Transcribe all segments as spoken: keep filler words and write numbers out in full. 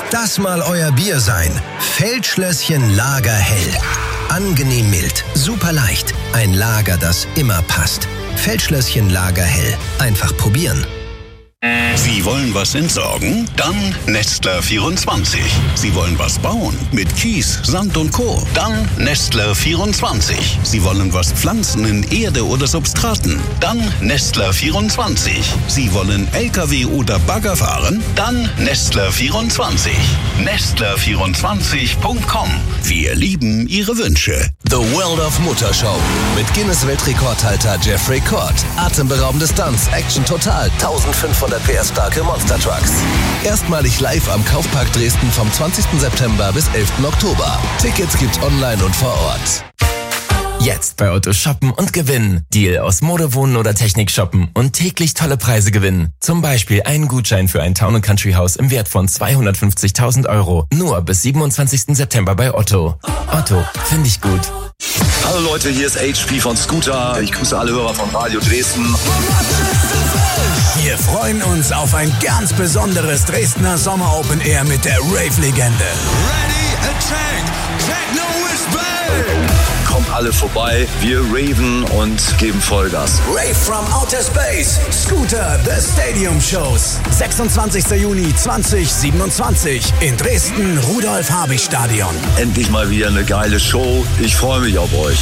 das mal euer Bier sein. Feldschlösschen Lager Hell. Angenehm mild, super leicht. Ein Lager, das immer passt. Feldschlösschen Lager Hell. Einfach probieren. Sie wollen was entsorgen? Dann Nestler vierundzwanzig. Sie wollen was bauen? Mit Kies, Sand und Co. Dann Nestler vierundzwanzig. Sie wollen was pflanzen in Erde oder Substraten? Dann Nestler vierundzwanzig. Sie wollen L K W oder Bagger fahren? Dann Nestler vierundzwanzig. Nestler vierundzwanzig Punkt com. Wir lieben Ihre Wünsche. The World of Motorshow mit Guinness-Weltrekordhalter Jeffrey Court. Atemberaubende Stunts, Action total, eintausendfünfhundert P S starke Monster Trucks. Erstmalig live am Kaufpark Dresden vom zwanzigsten September bis elften Oktober. Tickets gibt's online und vor Ort. Jetzt bei Otto shoppen und gewinnen. Deal aus Mode, Wohnen oder Technik shoppen und täglich tolle Preise gewinnen. Zum Beispiel einen Gutschein für ein Town and Country Haus im Wert von zweihundertfünfzigtausend Euro. Nur bis siebenundzwanzigsten September bei Otto. Otto, finde ich gut. Hallo Leute, hier ist H P von Scooter. Ich grüße alle Hörer von Radio Dresden. Wir freuen uns auf ein ganz besonderes Dresdner Sommer Open Air mit der Rave-Legende. Ready, attack, techno is back. Kommt alle vorbei, wir raven und geben Vollgas. Rave from Outer Space, Scooter, The Stadium Shows. sechsundzwanzigster Juni zweitausendsiebenundzwanzig in Dresden, Rudolf-Habich-Stadion. Endlich mal wieder eine geile Show. Ich freue mich auf euch.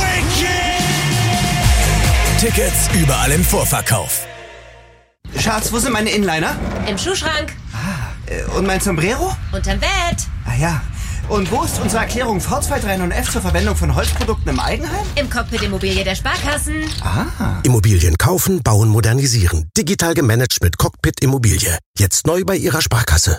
Tickets überall im Vorverkauf. Schatz, wo sind meine Inliner? Im Schuhschrank. Ah, und mein Sombrero? Unterm Bett. Ah ja. Und wo ist unsere Erklärung V zwei drei neun F zur Verwendung von Holzprodukten im Eigenheim? Im Cockpit Immobilie der Sparkassen. Ah. Immobilien kaufen, bauen, modernisieren. Digital gemanagt mit Cockpit Immobilie. Jetzt neu bei Ihrer Sparkasse.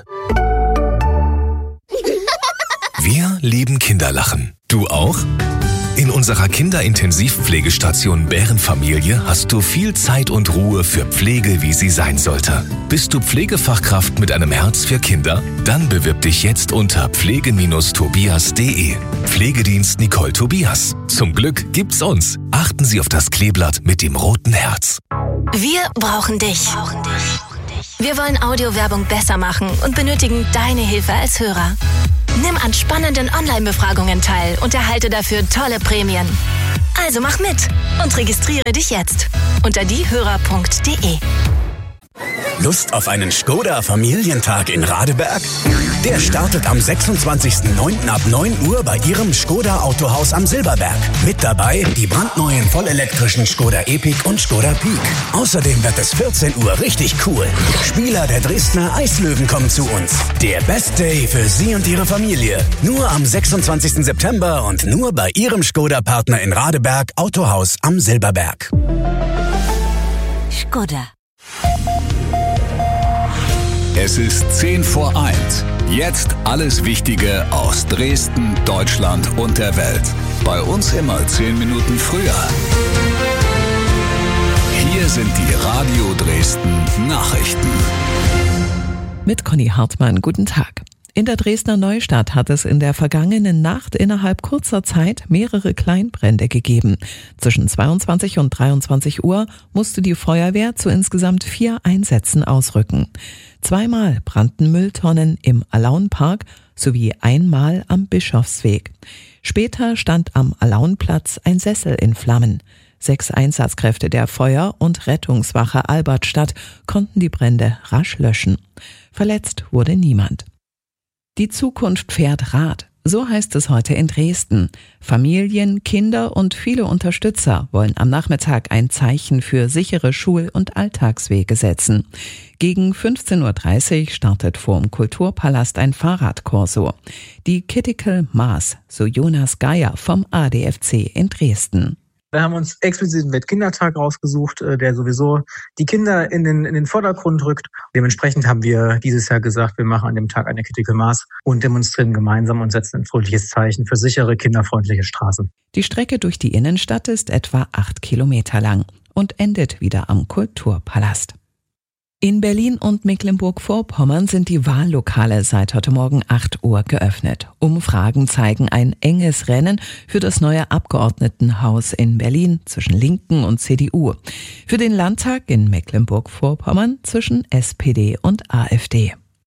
Wir lieben Kinderlachen. Du auch? In unserer Kinderintensivpflegestation Bärenfamilie hast du viel Zeit und Ruhe für Pflege, wie sie sein sollte. Bist du Pflegefachkraft mit einem Herz für Kinder? Dann bewirb dich jetzt unter pflege Bindestrich tobias punkt de. Pflegedienst Nicole Tobias. Zum Glück gibt's uns. Achten Sie auf das Kleeblatt mit dem roten Herz. Wir brauchen dich. Wir wollen Audiowerbung besser machen und benötigen deine Hilfe als Hörer. Nimm an spannenden Online-Befragungen teil und erhalte dafür tolle Prämien. Also mach mit und registriere dich jetzt unter diehörer punkt de. Lust auf einen Skoda Familientag in Radeberg? Der startet am sechsundzwanzigsten neunten ab neun Uhr bei Ihrem Skoda Autohaus am Silberberg. Mit dabei die brandneuen vollelektrischen Skoda Epic und Skoda Peak. Außerdem wird es vierzehn Uhr richtig cool. Spieler der Dresdner Eislöwen kommen zu uns. Der Best Day für Sie und Ihre Familie. Nur am sechsundzwanzigsten September und nur bei Ihrem Skoda-Partner in Radeberg Autohaus am Silberberg. Skoda. Es ist zehn vor eins. Jetzt alles Wichtige aus Dresden, Deutschland und der Welt. Bei uns immer zehn Minuten früher. Hier sind die Radio Dresden Nachrichten. Mit Conny Hartmann, guten Tag. In der Dresdner Neustadt hat es in der vergangenen Nacht innerhalb kurzer Zeit mehrere Kleinbrände gegeben. Zwischen zweiundzwanzig und dreiundzwanzig Uhr musste die Feuerwehr zu insgesamt vier Einsätzen ausrücken. Zweimal brannten Mülltonnen im Alaunpark sowie einmal am Bischofsweg. Später stand am Alaunplatz ein Sessel in Flammen. Sechs Einsatzkräfte der Feuer- und Rettungswache Albertstadt konnten die Brände rasch löschen. Verletzt wurde niemand. Die Zukunft fährt Rad. So heißt es heute in Dresden. Familien, Kinder und viele Unterstützer wollen am Nachmittag ein Zeichen für sichere Schul- und Alltagswege setzen. Gegen fünfzehn Uhr dreißig startet vor dem Kulturpalast ein Fahrradkorso. Die Critical Mass, so Jonas Geier vom A D F C in Dresden. Wir haben uns explizit einen Weltkindertag rausgesucht, der sowieso die Kinder in den, in den Vordergrund rückt. Dementsprechend haben wir dieses Jahr gesagt, wir machen an dem Tag eine Critical Mass und demonstrieren gemeinsam und setzen ein fröhliches Zeichen für sichere, kinderfreundliche Straßen. Die Strecke durch die Innenstadt ist etwa acht Kilometer lang und endet wieder am Kulturpalast. In Berlin und Mecklenburg-Vorpommern sind die Wahllokale seit heute Morgen acht Uhr geöffnet. Umfragen zeigen ein enges Rennen für das neue Abgeordnetenhaus in Berlin zwischen Linken und C D U. Für den Landtag in Mecklenburg-Vorpommern zwischen S P D und A f D.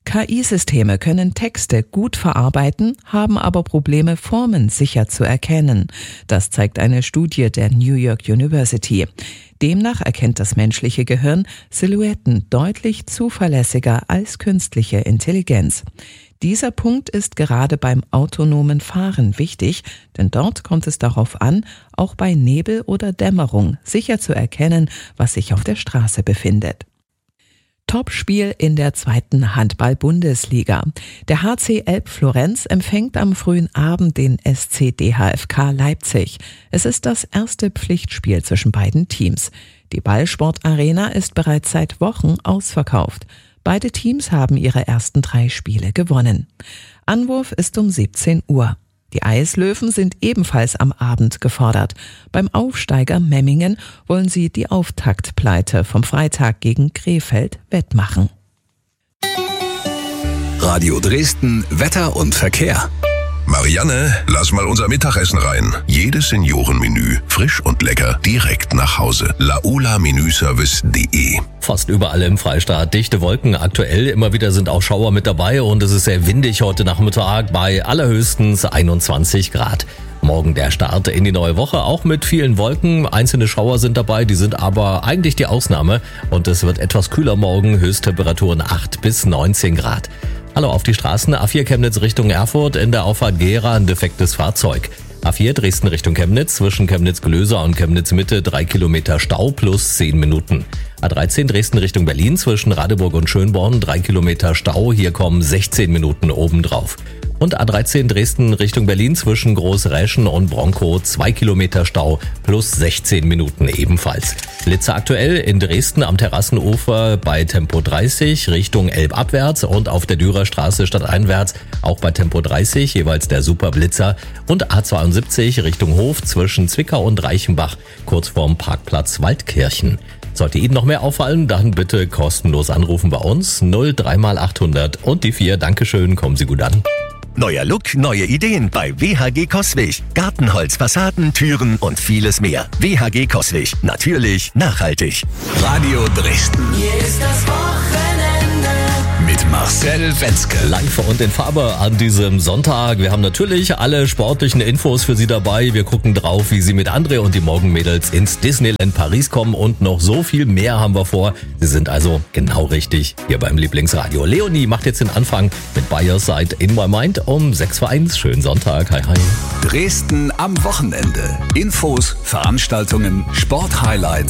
K I-Systeme können Texte gut verarbeiten, haben aber Probleme, Formen sicher zu erkennen. Das zeigt eine Studie der New York University. Demnach erkennt das menschliche Gehirn Silhouetten deutlich zuverlässiger als künstliche Intelligenz. Dieser Punkt ist gerade beim autonomen Fahren wichtig, denn dort kommt es darauf an, auch bei Nebel oder Dämmerung sicher zu erkennen, was sich auf der Straße befindet. Topspiel in der zweiten Handball-Bundesliga. Der H C Elbflorenz empfängt am frühen Abend den S C D H F K Leipzig. Es ist das erste Pflichtspiel zwischen beiden Teams. Die Ballsport-Arena ist bereits seit Wochen ausverkauft. Beide Teams haben ihre ersten drei Spiele gewonnen. Anwurf ist um siebzehn Uhr. Die Eislöwen sind ebenfalls am Abend gefordert. Beim Aufsteiger Memmingen wollen sie die Auftaktpleite vom Freitag gegen Krefeld wettmachen. Radio Dresden, Wetter und Verkehr. Marianne, lass mal unser Mittagessen rein. Jedes Seniorenmenü, frisch und lecker, direkt nach Hause. laula Menüservice punkt de. Fast überall im Freistaat dichte Wolken. Aktuell immer wieder sind auch Schauer mit dabei und es ist sehr windig heute Nachmittag bei allerhöchstens einundzwanzig Grad. Morgen der Start in die neue Woche, auch mit vielen Wolken. Einzelne Schauer sind dabei, die sind aber eigentlich die Ausnahme. Und es wird etwas kühler morgen, Höchsttemperaturen acht bis neunzehn Grad. Hallo auf die Straßen, A vier Chemnitz Richtung Erfurt, in der Auffahrt Gera ein defektes Fahrzeug. A vier Dresden Richtung Chemnitz, zwischen Chemnitz-Glöser und Chemnitz-Mitte drei Kilometer Stau plus zehn Minuten. A dreizehn Dresden Richtung Berlin, zwischen Radeburg und Schönborn drei Kilometer Stau, hier kommen sechzehn Minuten obendrauf. Und A dreizehn Dresden Richtung Berlin, zwischen Großräschen und Bronkow zwei Kilometer Stau plus sechzehn Minuten ebenfalls. Blitzer aktuell in Dresden am Terrassenufer bei Tempo dreißig Richtung Elb abwärts und auf der Dürerstraße stadteinwärts auch bei Tempo dreißig jeweils der Superblitzer und A zweiundsiebzig Richtung Hof zwischen Zwickau und Reichenbach kurz vorm Parkplatz Waldkirchen. Sollte Ihnen noch mehr auffallen, dann bitte kostenlos anrufen bei uns null drei mal achthundert und die vier. Dankeschön, kommen Sie gut an. Neuer Look, neue Ideen bei W H G Coswig. Gartenholz, Fassaden, Türen und vieles mehr. W H G Coswig. Natürlich nachhaltig. Radio Dresden. Hier ist das Wochenende. Mit Marcel Wenzke. Live und in Farbe an diesem Sonntag. Wir haben natürlich alle sportlichen Infos für Sie dabei. Wir gucken drauf, wie Sie mit André und die Morgenmädels ins Disneyland Paris kommen und noch so viel mehr haben wir vor. Sie sind also genau richtig hier beim Lieblingsradio. Leonie macht jetzt den Anfang mit By Your Side in My Mind um sechs vor eins. Schönen Sonntag. Hi, hi. Dresden am Wochenende. Infos, Veranstaltungen, Sporthighlights